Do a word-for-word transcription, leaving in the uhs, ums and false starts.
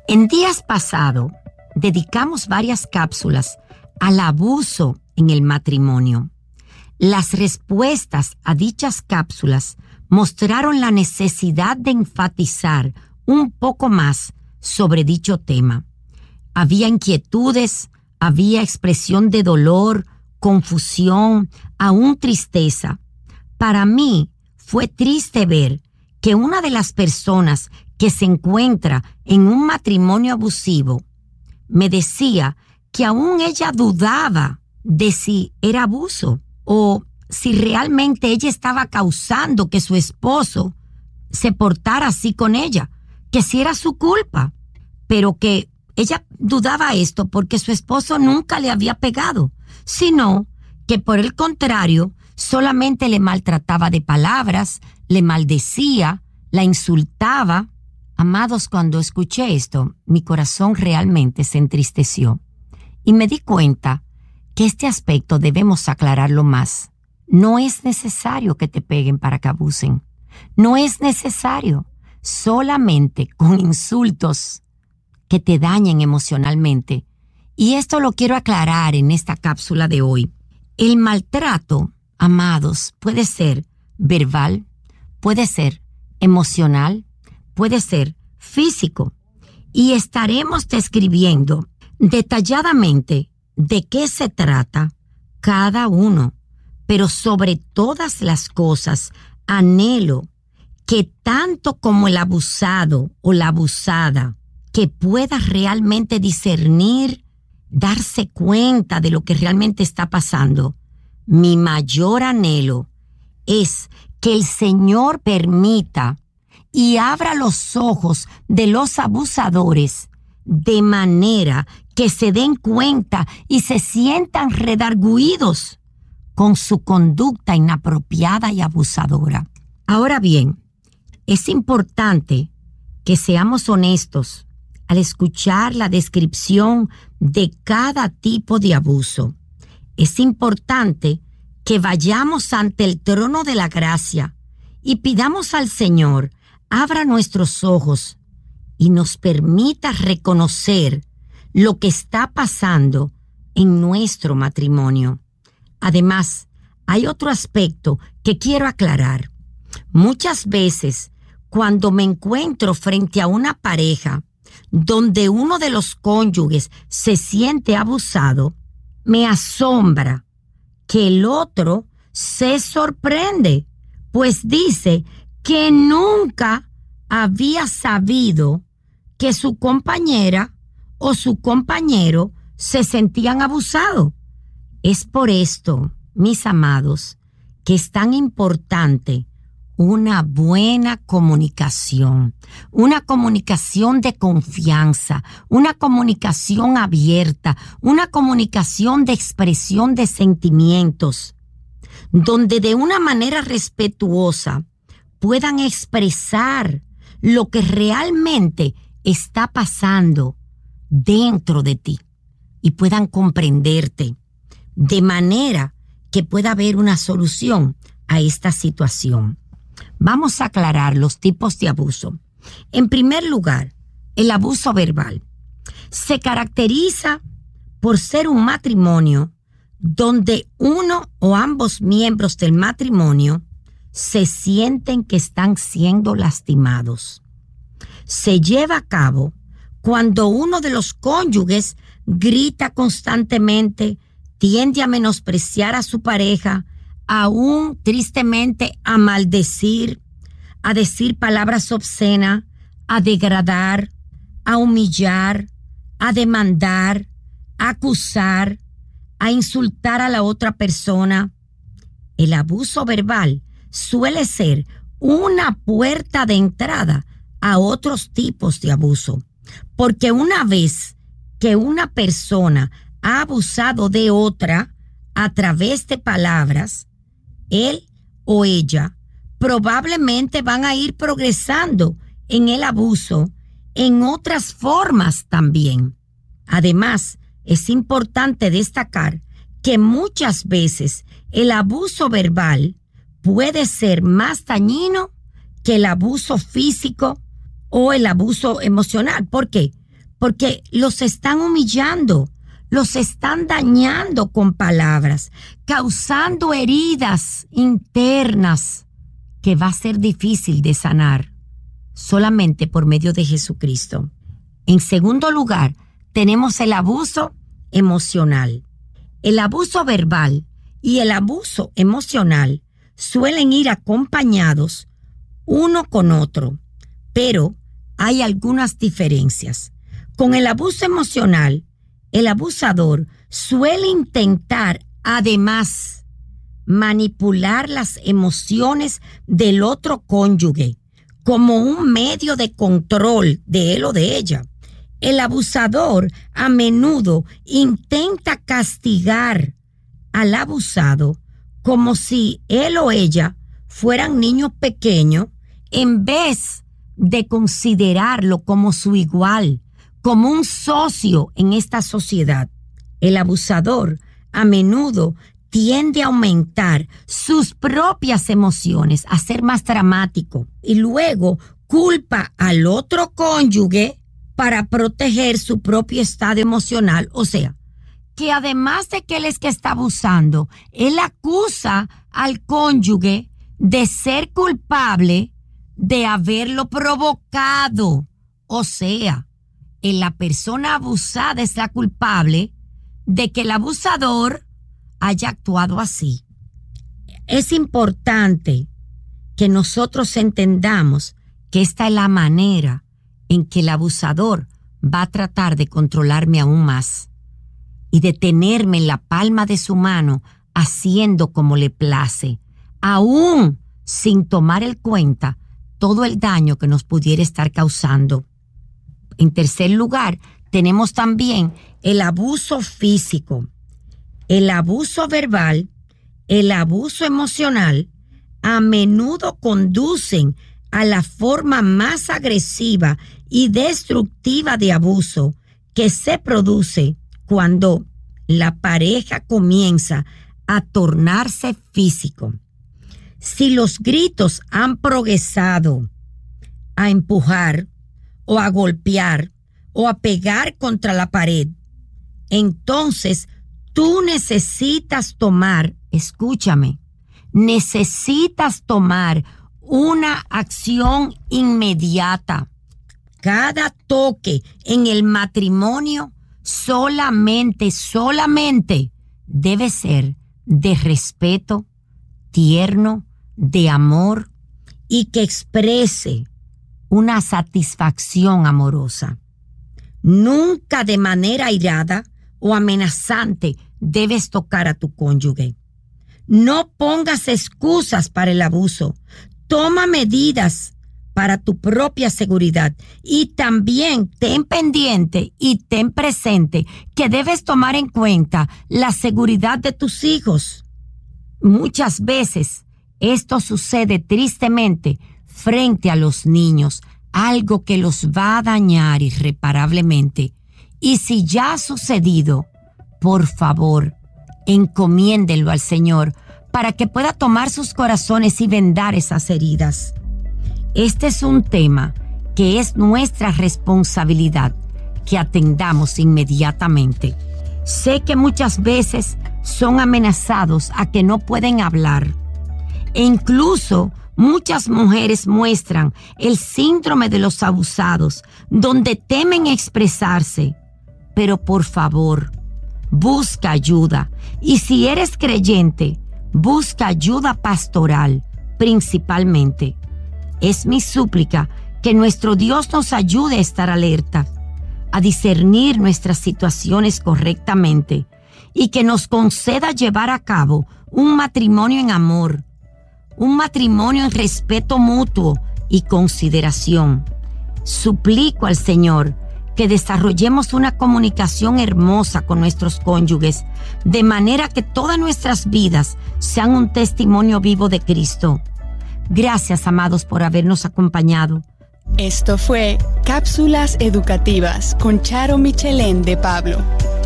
En días pasados, dedicamos varias cápsulas al abuso en el matrimonio. Las respuestas a dichas cápsulas mostraron la necesidad de enfatizar un poco más sobre dicho tema. Había inquietudes, había expresión de dolor, confusión, aún tristeza. Para mí fue triste ver que una de las personas que se encuentra en un matrimonio abusivo me decía que aún ella dudaba de si era abuso o si realmente ella estaba causando que su esposo se portara así con ella, que si era su culpa, pero que ella dudaba esto porque su esposo nunca le había pegado, sino que por el contrario solamente le maltrataba de palabras, le maldecía, la insultaba. Amados, cuando escuché esto, mi corazón realmente se entristeció y me di cuenta que este aspecto debemos aclararlo más. No es necesario que te peguen para que abusen. No es necesario. Solamente con insultos que te dañen emocionalmente. Y esto lo quiero aclarar en esta cápsula de hoy. El maltrato, amados, puede ser verbal, puede ser emocional, puede ser físico. Y estaremos describiendo detalladamente de qué se trata cada uno. Pero sobre todas las cosas, anhelo que tanto como el abusado o la abusada, que pueda realmente discernir, darse cuenta de lo que realmente está pasando. Mi mayor anhelo es que el Señor permita y abra los ojos de los abusadores de manera que se den cuenta y se sientan redargüidos con su conducta inapropiada y abusadora. Ahora bien, es importante que seamos honestos al escuchar la descripción de cada tipo de abuso. Es importante que vayamos ante el trono de la gracia y pidamos al Señor abra nuestros ojos y nos permita reconocer lo que está pasando en nuestro matrimonio. Además, hay otro aspecto que quiero aclarar. Muchas veces, cuando me encuentro frente a una pareja donde uno de los cónyuges se siente abusado, me asombra que el otro se sorprende, pues dice que nunca había sabido que su compañera o su compañero se sentían abusados. Es por esto, mis amados, que es tan importante una buena comunicación, una comunicación de confianza, una comunicación abierta, una comunicación de expresión de sentimientos, donde de una manera respetuosa puedan expresar lo que realmente está pasando dentro de ti y puedan comprenderte, de manera que pueda haber una solución a esta situación. Vamos a aclarar los tipos de abuso. En primer lugar, el abuso verbal. Se caracteriza por ser un matrimonio donde uno o ambos miembros del matrimonio se sienten que están siendo lastimados. Se lleva a cabo cuando uno de los cónyuges grita constantemente, tiende a menospreciar a su pareja, aún tristemente a maldecir, a decir palabras obscenas, a degradar, a humillar, a demandar, a acusar, a insultar a la otra persona. El abuso verbal suele ser una puerta de entrada a otros tipos de abuso, porque una vez que una persona ha abusado de otra a través de palabras, él o ella probablemente van a ir progresando en el abuso en otras formas también. Además, es importante destacar que muchas veces el abuso verbal puede ser más dañino que el abuso físico o el abuso emocional. ¿Por qué? porque los están humillando, los están dañando con palabras, causando heridas internas que va a ser difícil de sanar solamente por medio de Jesucristo. En segundo lugar, tenemos el abuso emocional. El abuso verbal y el abuso emocional suelen ir acompañados uno con otro, pero hay algunas diferencias. Con el abuso emocional, el abusador suele intentar, además, manipular las emociones del otro cónyuge como un medio de control de él o de ella. El abusador a menudo intenta castigar al abusado como si él o ella fueran niños pequeños, en vez de considerarlo como su igual, como un socio en esta sociedad. El abusador a menudo tiende a aumentar sus propias emociones, a ser más dramático, y luego culpa al otro cónyuge para proteger su propio estado emocional. O sea, que además de que él es que está abusando, él acusa al cónyuge de ser culpable de haberlo provocado. O sea, la persona abusada es la culpable de que el abusador haya actuado así. Es importante que nosotros entendamos que esta es la manera en que el abusador va a tratar de controlarme aún más y de tenerme en la palma de su mano haciendo como le place, aún sin tomar en cuenta todo el daño que nos pudiera estar causando. En tercer lugar, tenemos también el abuso físico, el abuso verbal, el abuso emocional. A menudo conducen a la forma más agresiva y destructiva de abuso que se produce cuando la pareja comienza a tornarse físico. Si los gritos han progresado a empujar o a golpear o a pegar contra la pared, entonces tú necesitas tomar, escúchame, necesitas tomar una acción inmediata. Cada toque en el matrimonio solamente, solamente debe ser de respeto, tierno, de amor y que exprese una satisfacción amorosa. Nunca de manera airada o amenazante debes tocar a tu cónyuge. No pongas excusas para el abuso. Toma medidas para tu propia seguridad y también ten pendiente y ten presente que debes tomar en cuenta la seguridad de tus hijos. Muchas veces esto sucede tristemente frente a los niños, algo que los va a dañar irreparablemente. Y si ya ha sucedido, por favor, encomiéndenlo al Señor para que pueda tomar sus corazones y vendar esas heridas. Este es un tema que es nuestra responsabilidad que atendamos inmediatamente. Sé que muchas veces son amenazados a que no pueden hablar. E incluso muchas mujeres muestran el síndrome de los abusados, donde temen expresarse. Pero por favor, busca ayuda. Y si eres creyente, busca ayuda pastoral, principalmente. Es mi súplica que nuestro Dios nos ayude a estar alerta, a discernir nuestras situaciones correctamente y que nos conceda llevar a cabo un matrimonio en amor, un matrimonio en respeto mutuo y consideración. Suplico al Señor que desarrollemos una comunicación hermosa con nuestros cónyuges, de manera que todas nuestras vidas sean un testimonio vivo de Cristo. Gracias, amados, por habernos acompañado. Esto fue Cápsulas Educativas con Charo Michelén de Pablo.